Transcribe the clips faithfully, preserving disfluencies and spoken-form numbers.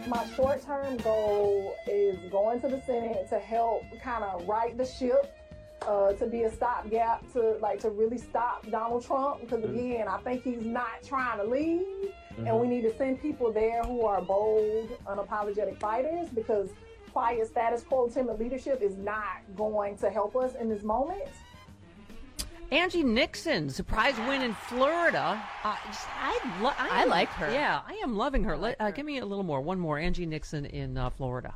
my short-term goal is going to the Senate to help kind of right the ship, uh, to be a stopgap to like to really stop Donald Trump. Because again, I think he's not trying to leave, mm-hmm. and we need to send people there who are bold, unapologetic fighters. Because quiet status quo, timid leadership is not going to help us in this moment. Angie Nixon, surprise win in Florida. Uh, I, lo- I, I like her. Yeah, I am loving her. Like Let, uh, give me a little more. One more. Angie Nixon in uh, Florida.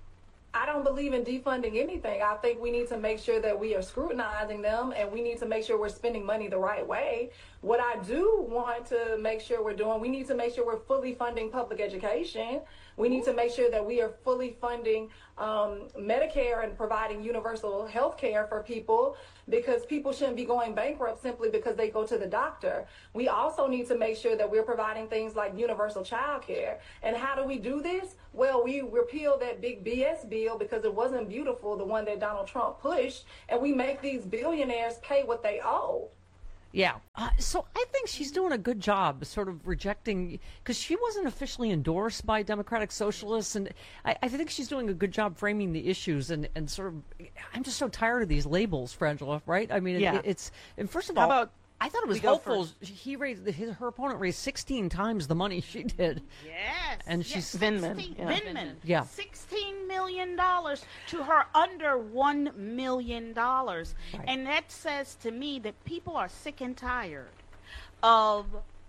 I don't believe in defunding anything. I think we need to make sure that we are scrutinizing them, and we need to make sure we're spending money the right way. What I do want to make sure we're doing, we need to make sure we're fully funding public education. We need to make sure that we are fully funding um, Medicare and providing universal health care for people, because people shouldn't be going bankrupt simply because they go to the doctor. We also need to make sure that we're providing things like universal child care. And how do we do this? Well, we repeal that big B S bill because it wasn't beautiful, the one that Donald Trump pushed, and we make these billionaires pay what they owe. Yeah. Uh, so I think she's doing a good job sort of rejecting, because she wasn't officially endorsed by Democratic Socialists. And I, I think she's doing a good job framing the issues and, and sort of, I'm just so tired of these labels, Frangela, right? I mean, yeah. it, it's, and first of How all, about I thought it was hopeful. He raised, his, her opponent raised sixteen times the money she did. Yes. And she's, yes. Vindman. Yeah. Vindman. Yeah. sixteen million dollars to her under one million dollars. Right. And that says to me that people are sick and tired of,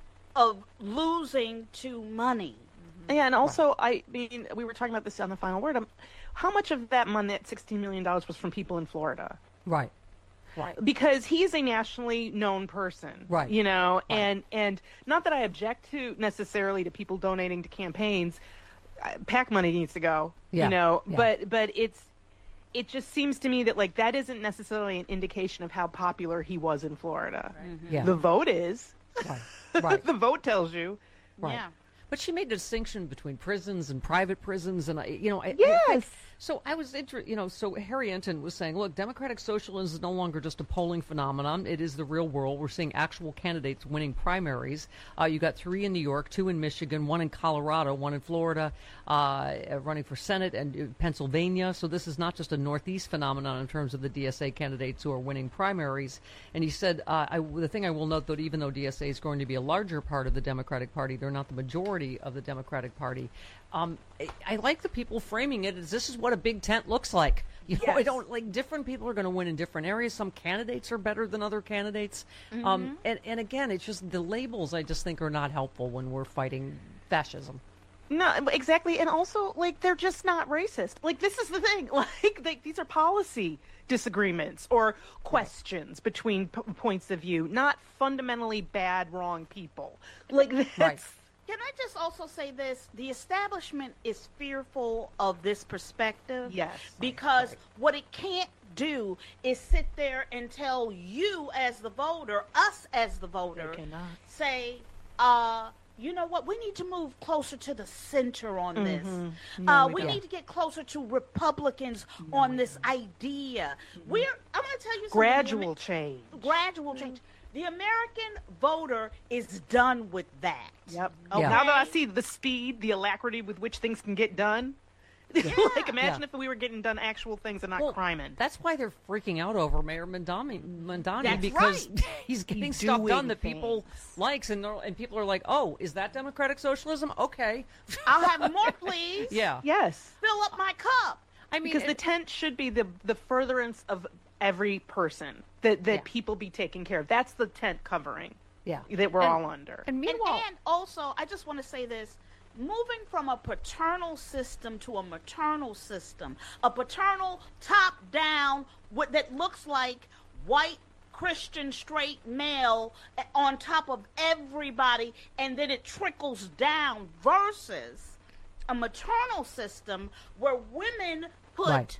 of losing to money. Yeah, and also, I mean, we were talking about this on the final word. Um, how much of that money, that sixteen million dollars, was from people in Florida? right. Right. Because he's a nationally known person, Right. You know, Right. and and not that I object to necessarily to people donating to campaigns. Uh, PAC money needs to go, Yeah. you know, Yeah. but but it's it just seems to me that like that isn't necessarily an indication of how popular he was in Florida. Right. Mm-hmm. Yeah. The vote is, Right. Right. the vote tells you. Right. Yeah. But she made a distinction between prisons and private prisons, and I, you know, I, Yes. I think, so I was interested. You know, so Harry Enton was saying, look, Democratic socialism is no longer just a polling phenomenon; it is the real world. We're seeing actual candidates winning primaries. Uh, you got three in New York, two in Michigan, one in Colorado, one in Florida, uh, running for Senate, and uh, Pennsylvania. So this is not just a Northeast phenomenon in terms of the D S A candidates who are winning primaries. And he said, uh, I, the thing I will note, though, even though D S A is going to be a larger part of the Democratic Party, they're not the majority of the Democratic Party. Um, I, I like the people framing it as this is what a big tent looks like. You know, Yes. I don't like different people are going to win in different areas. Some candidates are better than other candidates. Mm-hmm. Um, and, and again, it's just the labels I just think are not helpful when we're fighting fascism. No, exactly, and also like they're just not racist. Like this is the thing. Like they, these are policy disagreements or questions between p- points of view, not fundamentally bad, wrong people. Like that's. Right. Can I just also say this? The establishment is fearful of this perspective. Yes. Because Right. what it can't do is sit there and tell you as the voter, us as the voter, They cannot. say, uh, you know what, we need to move closer to the center on this. Mm-hmm. No, uh, we we don't. need to get closer to Republicans on this idea. We're, I'm going to tell you something. Gradual change. Gradual change. The American voter is done with that. Yep. Okay? Yeah. Now that I see the speed, the alacrity with which things can get done, like imagine Yeah. if we were getting done actual things and not Well, criming. That's why they're freaking out over Mayor Mandani, Mandani That's because right. he's getting He's stuff doing done that people things. likes, and they're- and people are like, oh, is that democratic socialism? Okay. I'll have more, please. Yeah. Yes. Fill up my cup. I mean, Because the it- tent should be the the furtherance of every person that that Yeah. people be taken care of. That's the tent covering yeah. that we're And- all under. And And, meanwhile, and also, I just want to say this. Moving from a paternal system to a maternal system, a paternal top-down, what that looks like white Christian straight male on top of everybody, and then it trickles down, versus a maternal system where women put Right.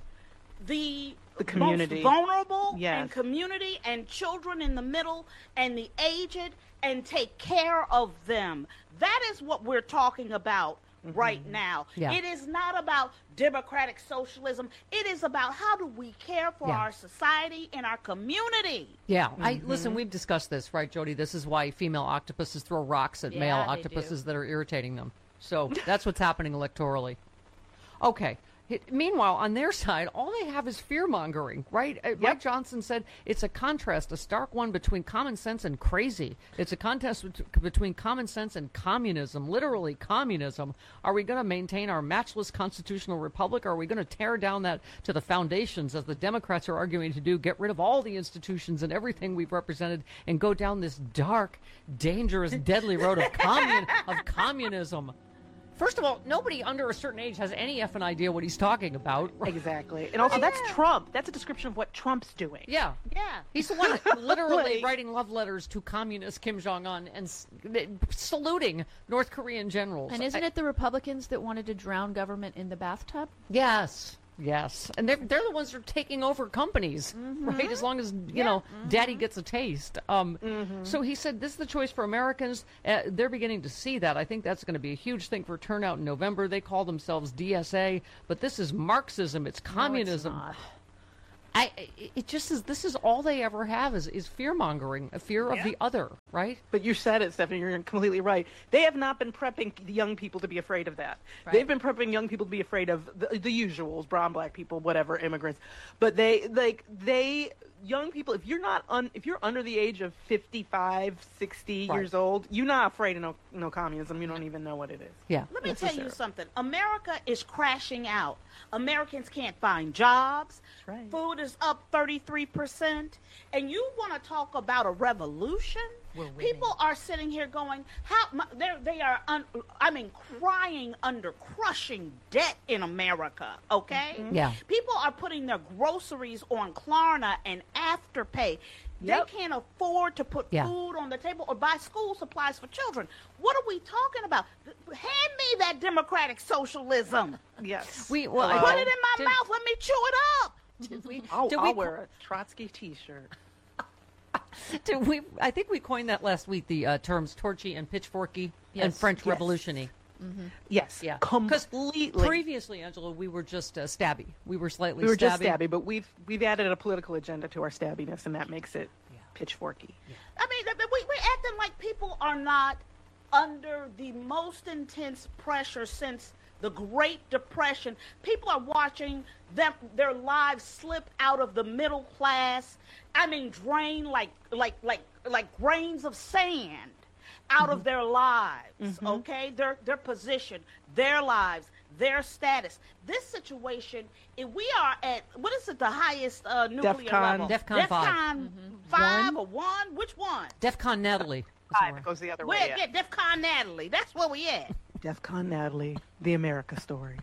the, The community. most vulnerable Yes. and community and children in the middle and the aged and take care of them. That is what we're talking about right now. Yeah. It is not about democratic socialism. It is about how do we care for Yeah. our society and our community. yeah, I listen. We've discussed this, right, Jody? This is why female octopuses throw rocks at Yeah, male they octopuses that are irritating them. So that's what's happening electorally. Okay. Meanwhile, on their side, all they have is fear-mongering, right? Yep. Mike Johnson said it's a contrast, a stark one between common sense and crazy. It's a contest bet- between common sense and communism, literally communism. Are we going to maintain our matchless constitutional republic, or are we going to tear down that to the foundations, as the Democrats are arguing to do, get rid of all the institutions and everything we've represented and go down this dark, dangerous, deadly road of, commun- of communism? First of all, nobody under a certain age has any effing idea what he's talking about. Exactly. And also, that's Trump. That's a description of what Trump's doing. Yeah. Yeah. He's the one literally Like- writing love letters to communist Kim Jong-un and s- saluting North Korean generals. And isn't I- it the Republicans that wanted to drown government in the bathtub? Yes. Yes. And they're, they're the ones that are taking over companies, Mm-hmm. right? As long as, you know, daddy gets a taste. Um, So he said this is the choice for Americans. Uh, they're beginning to see that. I think that's going to be a huge thing for turnout in November. They call themselves D S A, but this is Marxism. It's communism. No, it's not. I, it just is, this is all they ever have is, is fear mongering, a fear of the other, right? But you said it, Stephanie. You're completely right. They have not been prepping the young people to be afraid of that. Right. They've been prepping young people to be afraid of the, the usuals, brown, black people, whatever, immigrants. But they, like, they, young people, if you're not, un, if you're under the age of fifty-five, sixty Right. years old, you're not afraid of no, no communism. You don't even know what it is. Yeah. Let me tell you Necessarily. something. America is crashing out. Americans can't find jobs. That's right. Food is up thirty-three percent. And you want to talk about a revolution? People are sitting here going, "How?" my- They're, they are, un, I mean, crying under crushing debt in America. Okay. Yeah. People are putting their groceries on Klarna and Afterpay. Yep. They can't afford to put Yeah. food on the table or buy school supplies for children. What are we talking about? Hand me that democratic socialism. Yes. We, well, Hello? Put it in my Did- mouth. Let me chew it up. Did we, I'll, did I'll we, wear a Trotsky T-shirt. did we, I think we coined that last week, the uh, terms torchy and pitchforky and Yes. French Yes. revolution-y. Yes. Yeah. 'Cause Completely. Previously, Angela, we were just uh, stabby. We were slightly we were stabby. just stabby, but we've we've added a political agenda to our stabbiness, and that makes it pitchforky. I mean, we, we're acting like people are not under the most intense pressure since the Great Depression. People are watching them their lives slip out of the middle class. I mean, drain like like like like grains of sand out of their lives. Okay, their their position, their lives, their status. This situation, if we are at what is it, the highest uh, nuclear DEFCON. level? DEFCON five. DEFCON five or one? Which one? DEFCON Natalie. Five, it goes the other We're way. at DEFCON Natalie. That's where we at. DEFCON Natalie, the America story.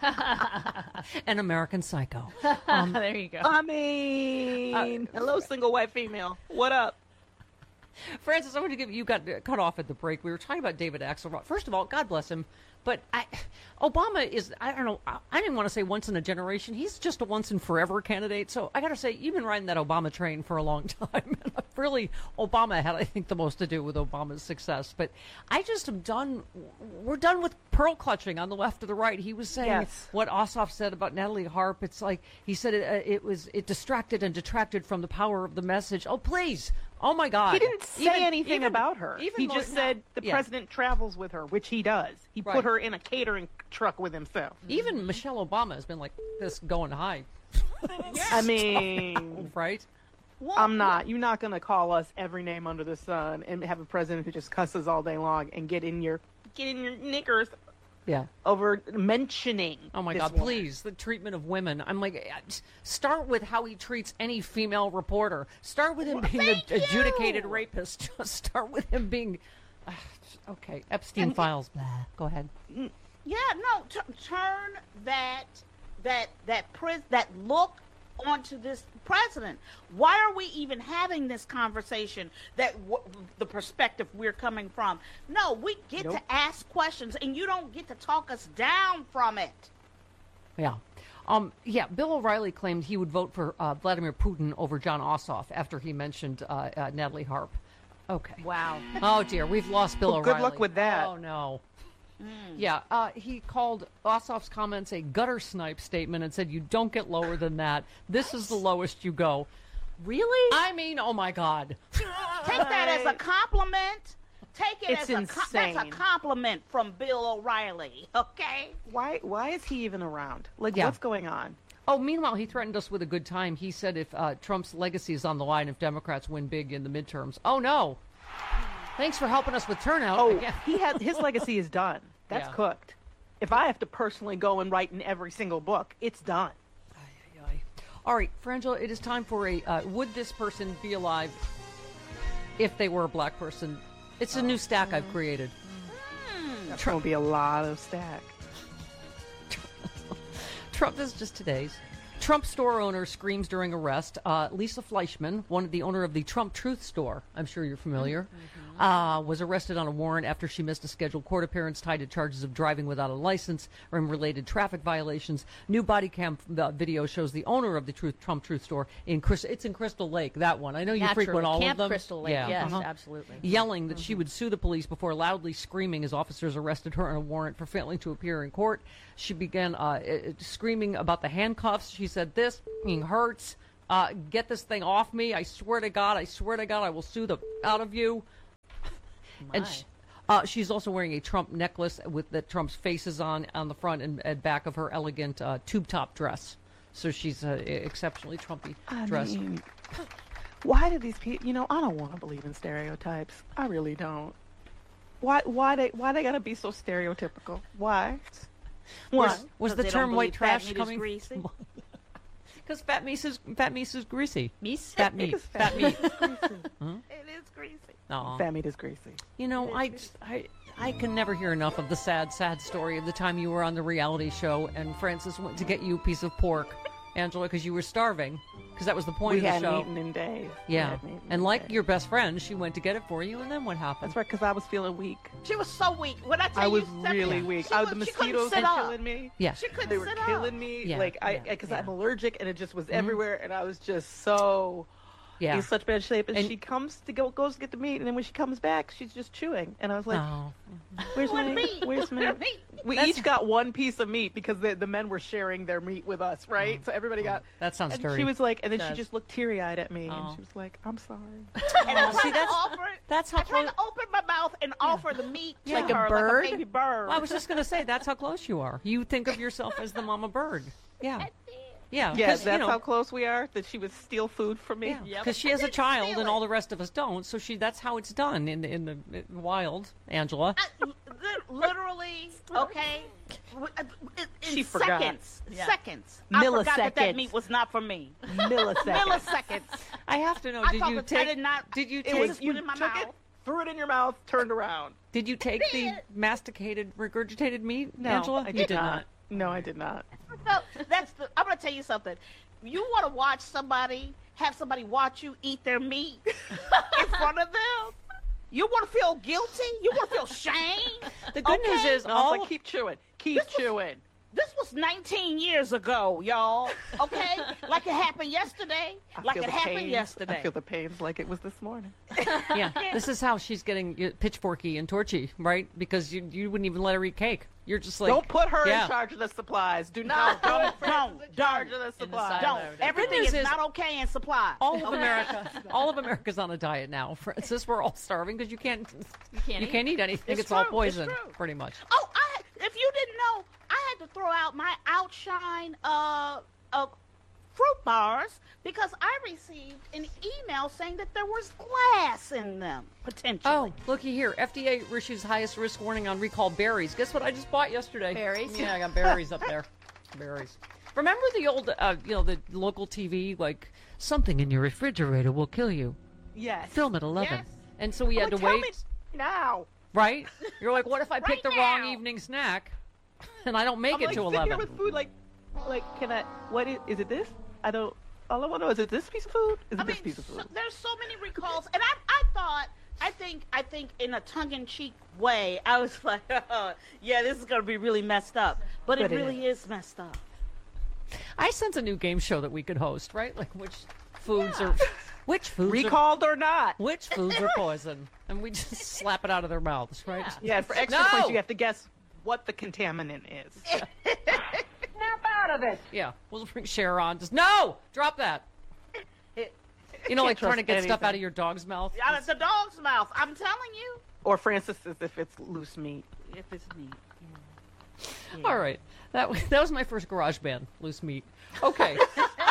An American Psycho. there you go. I mean, hello, single white female. What up? Francis, I want to give you got cut off at the break. We were talking about David Axelrod. First of all, God bless him, but I, Obama is I don't know. I, I didn't want to say once in a generation. He's just a once and forever candidate. So I got to say, you've been riding that Obama train for a long time. And really, Obama had, I think, the most to do with Obama's success. But I just am done. We're done with pearl clutching on the left or the right. He was saying Yes. what Ossoff said about Natalie Harp. It's like he said it, uh, it was it distracted and detracted from the power of the message. Oh, please. Oh my God! He didn't say Even- anything even- about her. even He more- just said the Yeah. president travels with her, which he does. He Right. put her in a catering truck with himself. Even Michelle Obama has been like this going high, I mean, right? Well, I'm not. You're not going to call us every name under the sun and have a president who just cusses all day long and get in your get in your knickers Yeah. over mentioning. Oh my this God! woman. Please, the treatment of women. I'm like, uh, s- start with how he treats any female reporter. Start with him being an thank you. adjudicated rapist. Just start with him being. Uh, okay, Epstein files. Blah. Go ahead. Yeah, no. T- turn that that that pris- that look onto this president. Why are we even having this conversation? That w- the perspective we're coming from. No, we get Nope. to ask questions, and you don't get to talk us down from it. Yeah. Um, yeah, Bill O'Reilly claimed he would vote for uh, Vladimir Putin over John Ossoff after he mentioned uh, uh, Natalie Harp. Okay. Wow. Oh, dear. We've lost Bill Well, O'Reilly. good luck with that. Oh, no. Yeah, uh, he called Ossoff's comments a gutter snipe statement and said, you don't get lower than that. This is the lowest you go. Really? I mean, oh, my God. Take that as a compliment. Take it It's as a com- that's a insane. compliment from Bill O'Reilly. Okay. Why why is he even around? Like, Yeah. what's going on? Oh, meanwhile, he threatened us with a good time. He said if uh, Trump's legacy is on the line if Democrats win big in the midterms. Oh, no. Thanks for helping us with turnout. Oh, Again. he had his legacy is done. That's Yeah. cooked. If I have to personally go and write in every single book, it's done. All right, Frangela, it is time for a uh, would this person be alive if they were a black person? It's a new stack I've created. That's going to be a lot of stack. Trump, this is just today's. Trump store owner screams during arrest. Uh, Lisa Fleischman, one of the owner of the Trump Truth Store, I'm sure you're familiar, mm-hmm. uh, was arrested on a warrant after she missed a scheduled court appearance tied to charges of driving without a license or related traffic violations. New body cam uh, video shows the owner of the Truth Trump Truth Store in Chris. It's in Crystal Lake. That one. I know you Naturally. frequent all Camp of them. Crystal Lake. Yeah. Yes, Uh-huh. absolutely. Yelling that she would sue the police before loudly screaming as officers arrested her on a warrant for failing to appear in court. She began uh, uh, screaming about the handcuffs. She said, "This f***ing hurts. Uh, get this thing off me. I swear to God, I swear to God, I will sue the f- out of you." And she, uh, she's also wearing a Trump necklace with the Trump's faces on on the front and, and back of her elegant uh, tube top dress. So she's uh, exceptionally Trumpy I dress. mean, why do these people? You know, I don't want to believe in stereotypes. I really don't. Why? Why they? Why they gotta be so stereotypical? Why? Why? Was, was 'Cause the they term don't white believe fat trash meat is coming? greasy? Because fat meat is fat meat is greasy. Meese? Fat meat. Because Fat meat. It is greasy. Aw. Fat meat is greasy. You know, I, I, I can never hear enough of the sad, sad story of the time you were on the reality show and Francis went to get you a piece of pork, Angela, because you were starving. Because that was the point We of the hadn't show. eaten in days. We Yeah. hadn't eaten And in like days. your best friend, she went to get it for you, and then what happened? That's right, because I was feeling weak. She was so weak. When I tell I you, was Stephanie, really weak. She I, was, the she couldn't mosquitoes sit were up. killing me. Yeah. She couldn't They were sit killing up. me. Yeah, Like I, yeah, because yeah. I'm allergic, and it just was everywhere, and I was just so yeah. in such bad shape. And, And- she comes to go, goes to get the meat, and then when she comes back, she's just chewing. And I was like, Oh. "Where's What my meat? Where's my What meat? We That's- each got one piece of meat because the, the men were sharing their meat with us, right? So everybody got. That sounds And dirty. she was like, and then Does. she just looked teary-eyed at me, Oh. and she was like, "I'm sorry." And I See, tried to that's- offer it. that's how I tried close- to open my mouth and offer the meat to Like a her bird? like a baby bird. I was just going to say, that's how close you are. You think of yourself as the mama bird. Yeah. Yeah. Yeah, 'cause, that's you know, how close we are. That she would steal food from me. Yeah, Yep. because she I has a didn't child steal and it. all the rest of us don't. So she that's how it's done in the, in the in the wild, Angela. I, li- literally, okay. w- uh, In, in She forgot. seconds, seconds. I forgot that that Milliseconds. meat was not for me. Milliseconds. Milliseconds. I have to know. I Did thought you that I take? did not- Did you It take? was just you put it in my took mouth. it, threw it in your mouth, turned around. Did you take the did. masticated, regurgitated meat, No, Angela? I you did, did not. No, I did not. No, that's the. I'm gonna tell you something. You want to watch somebody, have somebody watch you eat their meat in front of them. You want to feel guilty. You want to feel shame. The good news Okay? is No, I was all like, keep chewing, keep chewing. This was nineteen years ago, y'all. Okay, like it happened yesterday. I Like feel it the happened pains. yesterday. I feel the pains like it was this morning. yeah. This is how she's getting uh, pitchforky and torchy, right? Because you you wouldn't even let her eat cake. You're just like Don't put her yeah. in charge of the supplies. Do not put Don't, Francis don't, in charge don't. of the supplies. Don't. Siloed. Everything news is, is- not okay in supply. all of America, all of America's on a diet now. Francis, we're all starving because you can't, you can't you eat. can't eat anything. It's It's, all true, it's poison, true. pretty much. Oh, I, if you didn't know, I had to throw out my Outshine uh, uh, fruit bars because I received an email saying that there was glass in them, potentially. Oh, looky here. F D A issues highest risk warning on recalled berries. Guess what I just bought yesterday? Berries? Yeah, I got berries up there. Berries. Remember the old, uh, you know, the local T V, like, something in your refrigerator will kill you. Yes. Film at eleven. Yes. And so we had Well, to tell wait. me now. Right? You're like, what if I pick Right the wrong now. evening snack and I don't make I'm it like to sitting eleven? here with food, like, like, can I? What is? Is it this? I don't. All I want to know is, it this piece of food? Is it I this mean, piece of so, food? there's so many recalls, and I, I thought, I think, I think, in a tongue-in-cheek way, I was like, oh, yeah, this is gonna be really messed up, but, But it it really is messed up. I sense a new game show that we could host, right? Like which foods are, which foods are, Recalled or not? which foods are poison, and we just slap it out of their mouths, right? Yeah. For extra No! points, you have to guess what the contaminant is. Yeah, we'll bring Cher on. Just no, drop that. You know, like Can't trying to trust get stuff out anything. of your dog's mouth. Out of the dog's mouth, I'm telling you. Or Francis says if it's loose meat. If it's meat. Yeah. All right. That was, that was my first garage band, Loose Meat. Okay.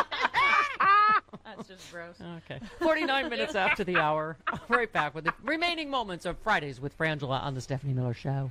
That's just gross. Okay. forty-nine minutes after the hour. Right back with the remaining moments of Fridays with Frangela on the Stephanie Miller Show.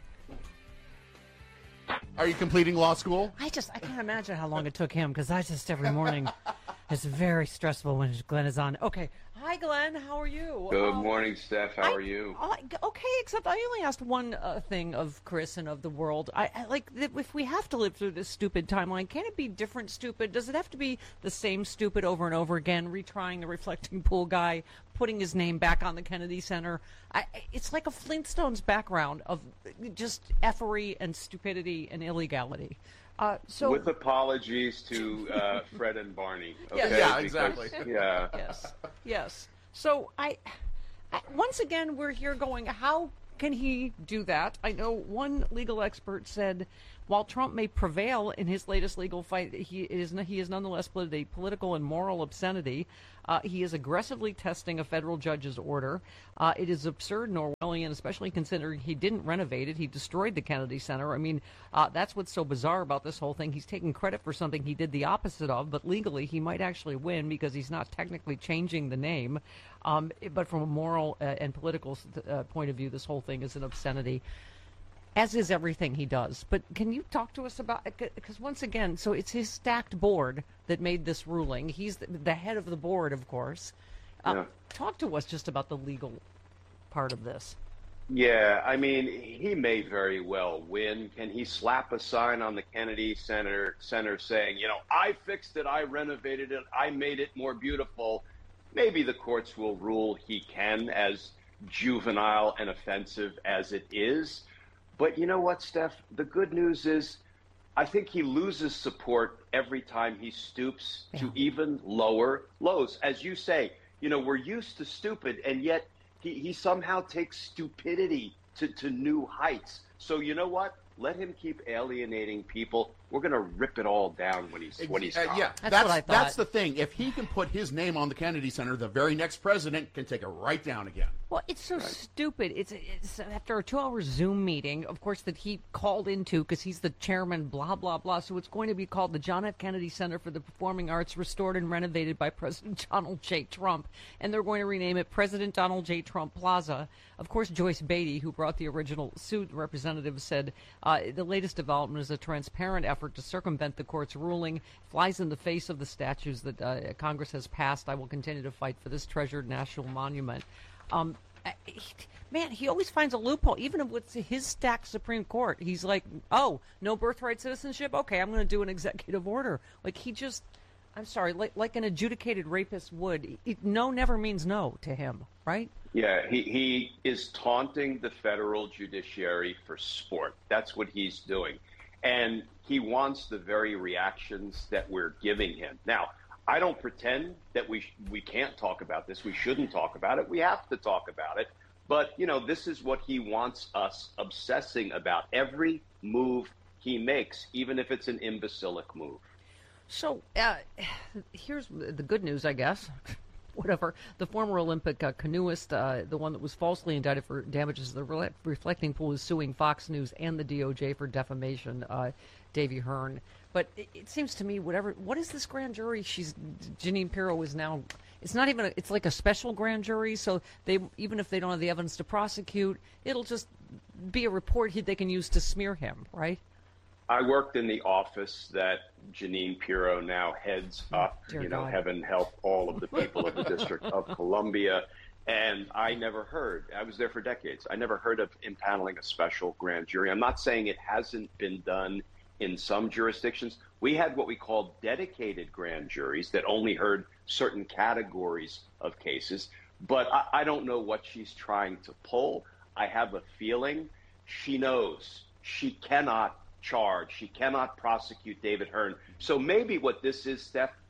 Are you completing law school? I just, I can't imagine how long it took him, because I just, every morning, it's very stressful when Glenn is on. Okay. Hi, Glenn. How are you? Good Um, morning, Steph. How I- are you? I- okay, except I only asked one uh, thing of Chris and of the world. I, I like th- if we have to live through this stupid timeline, can it be different stupid? Does it have to be the same stupid over and over again? Retrying the reflecting pool guy, putting his name back on the Kennedy Center. I, it's like a Flintstones background of just effery and stupidity and illegality. Uh, so With apologies to uh, Fred and Barney. Yes. Okay? Yeah, Because- exactly. Yeah. yes, yes. So I, I, once again, we're here going, how can he do that? I know one legal expert said, while Trump may prevail in his latest legal fight, he is he is nonetheless pleaded a political and moral obscenity. Uh, he is aggressively testing a federal judge's order. Uh, it is absurd and Orwellian, especially considering he didn't renovate it. He destroyed the Kennedy Center. I mean, uh, that's what's so bizarre about this whole thing. He's taking credit for something he did the opposite of, but legally he might actually win because he's not technically changing the name. Um, but from a moral uh, and political uh, point of view, this whole thing is an obscenity, as is everything he does. But can you talk to us about, because once again, so it's his stacked board that made this ruling. He's the, the head of the board, of course. Uh, Yeah. Talk to us just about the legal part of this. Yeah, I mean, he may very well win. Can he slap a sign on the Kennedy Center, Center saying, you know, I fixed it, I renovated it, I made it more beautiful? Maybe the courts will rule he can, as juvenile and offensive as it is. But you know what, Steph? The good news is I think he loses support every time he stoops to even lower lows. As you say, you know, we're used to stupid, and yet he, he somehow takes stupidity to, to new heights. So you know what? Let him keep alienating people. We're going to rip it all down when he's when he's Uh, gone. yeah, That's that's what I thought. that's the thing. If he can put his name on the Kennedy Center, the very next president can take it right down again. Well, it's so stupid. It's, it's after a two-hour Zoom meeting, of course, that he called into because he's the chairman, blah, blah, blah. So it's going to be called the John F. Kennedy Center for the Performing Arts, restored and renovated by President Donald J. Trump. And they're going to rename it President Donald J. Trump Plaza. Of course, Joyce Beatty, who brought the original suit, representative, said uh, the latest development is a transparent effort to circumvent the court's ruling, flies in the face of the statutes that uh, Congress has passed. I will continue to fight for this treasured national monument. Um, he, man, he always finds a loophole, even with his stacked Supreme Court. He's like, oh, no birthright citizenship? Okay, I'm going to do an executive order. Like, he just, I'm sorry, like, like an adjudicated rapist would. It, no never means no to him, right? Yeah, he, he is taunting the federal judiciary for sport. That's what he's doing. And he wants the very reactions that we're giving him. Now, I don't pretend that we we can't talk about this. We shouldn't talk about it. We have to talk about it. But, you know, this is what he wants us obsessing about. Every move he makes, even if it's an imbecilic move. So uh, here's the good news, I guess. Whatever. The former Olympic uh, canoeist, uh, the one that was falsely indicted for damages to the re- reflecting pool, is suing Fox News and the D O J for defamation, uh, Davy Hearn. But it, it seems to me, whatever, what is this grand jury? She's, Jeanine Pirro is now, it's not even, a, it's like a special grand jury, so they, even if they don't have the evidence to prosecute, it'll just be a report he, they can use to smear him, right? I worked in the office that Jeanine Pirro now heads up. Dear you know, God. heaven help all of the people of the District of Columbia. And I never heard, I was there for decades, I never heard of impaneling a special grand jury. I'm not saying it hasn't been done in some jurisdictions. We had what we call dedicated grand juries that only heard certain categories of cases. But I, I don't know what she's trying to pull. I have a feeling she knows she cannot charge. She cannot prosecute David Hearn. So maybe what this is, Steph,